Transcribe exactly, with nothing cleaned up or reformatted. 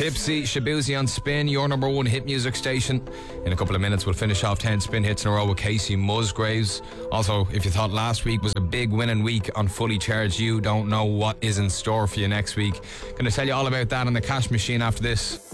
Tipsy, Shabuzi on Spin, your number one hit music station. In a couple of minutes, we'll finish off ten Spin hits in a row with Casey Musgraves. Also, if you thought last week was a big winning week on Fully Charged, you don't know what is in store for you next week. Going to tell you all about that on the cash machine after this.